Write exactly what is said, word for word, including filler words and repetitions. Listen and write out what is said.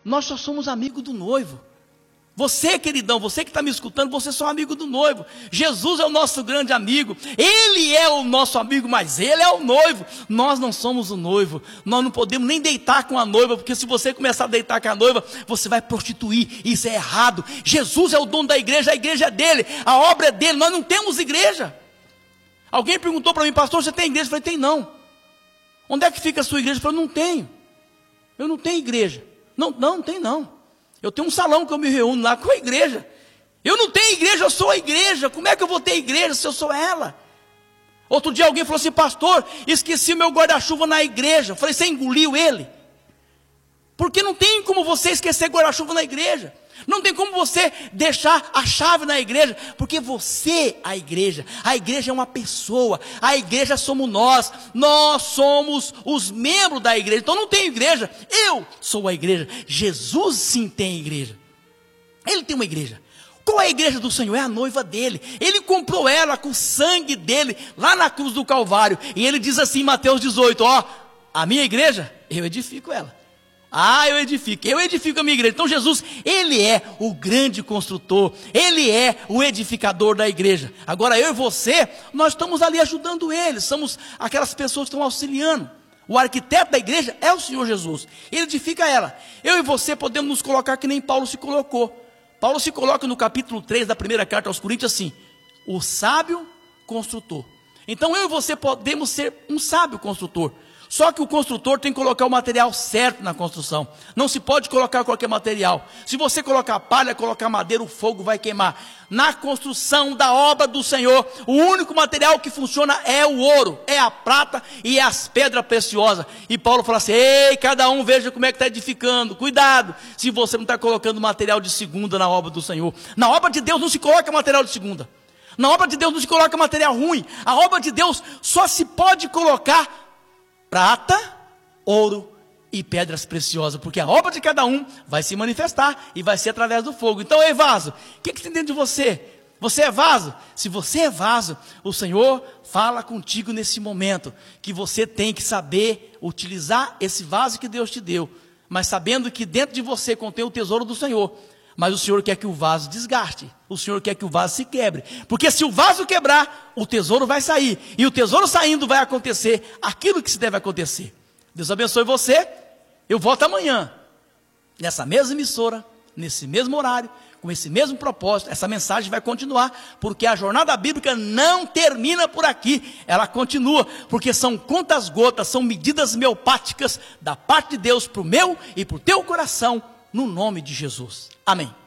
Nós só somos amigos do noivo. Você, queridão, você que está me escutando, você é só amigo do noivo. Jesus é o nosso grande amigo. Ele é o nosso amigo, mas ele é o noivo. Nós não somos o noivo. Nós não podemos nem deitar com a noiva, porque se você começar a deitar com a noiva, você vai prostituir. Isso é errado. Jesus é o dono da igreja, a igreja é dele, a obra é dele. Nós não temos igreja. Alguém perguntou para mim, pastor, você tem igreja? Eu falei, tem não. Onde é que fica a sua igreja? Eu falei, não tenho. Eu não tenho igreja. Não, não, não tem não. Eu tenho um salão que eu me reúno lá com a igreja. Eu não tenho igreja, eu sou a igreja. Como é que eu vou ter igreja se eu sou ela? Outro dia alguém falou assim, pastor, esqueci o meu guarda-chuva na igreja. Eu falei, você engoliu ele? Porque não tem como você esquecer guarda-chuva na igreja. Não tem como você deixar a chave na igreja, porque você, a igreja, a igreja é uma pessoa, a igreja somos nós, nós somos os membros da igreja. Então não tem igreja, eu sou a igreja. Jesus sim tem igreja, ele tem uma igreja. Qual é a igreja do Senhor? É a noiva dele. Ele comprou ela com o sangue dele, lá na cruz do Calvário. E ele diz assim em Mateus dezoito, ó, a minha igreja, eu edifico ela. Ah, eu edifico, eu edifico a minha igreja. Então Jesus, ele é o grande construtor, ele é o edificador da igreja. Agora eu e você, nós estamos ali ajudando ele, somos aquelas pessoas que estão auxiliando. O arquiteto da igreja é o Senhor Jesus, ele edifica ela. Eu e você podemos nos colocar que nem Paulo se colocou. Paulo se coloca no capítulo três da primeira carta aos Coríntios assim, o sábio construtor. Então eu e você podemos ser um sábio construtor. Só que o construtor tem que colocar o material certo na construção. Não se pode colocar qualquer material. Se você colocar palha, colocar madeira, o fogo vai queimar. Na construção da obra do Senhor, o único material que funciona é o ouro, é a prata e é as pedras preciosas. E Paulo fala assim, ei, cada um veja como é que está edificando. Cuidado, se você não está colocando material de segunda na obra do Senhor. Na obra de Deus não se coloca material de segunda. Na obra de Deus não se coloca material ruim. A obra de Deus só se pode colocar prata, ouro e pedras preciosas, porque a obra de cada um vai se manifestar e vai ser através do fogo. Então, ei vaso, o que, que tem dentro de você? Você é vaso? Se você é vaso, o Senhor fala contigo nesse momento, que você tem que saber utilizar esse vaso que Deus te deu, mas sabendo que dentro de você contém o tesouro do Senhor. Mas o Senhor quer que o vaso desgaste, o Senhor quer que o vaso se quebre, porque se o vaso quebrar, o tesouro vai sair, e o tesouro saindo vai acontecer aquilo que se deve acontecer. Deus abençoe você, eu volto amanhã, nessa mesma emissora, nesse mesmo horário, com esse mesmo propósito. Essa mensagem vai continuar, porque a jornada bíblica não termina por aqui, ela continua, porque são contas gotas, são medidas homeopáticas da parte de Deus para o meu e para o teu coração, no nome de Jesus. Amém.